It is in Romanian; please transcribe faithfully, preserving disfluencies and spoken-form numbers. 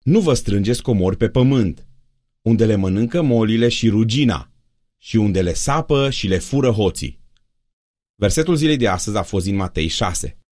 Nu vă strângeți comori pe pământ, unde le mănâncă molile și rugina, și unde le sapă și le fură hoții. Versetul zilei de astăzi a fost din Matei șase.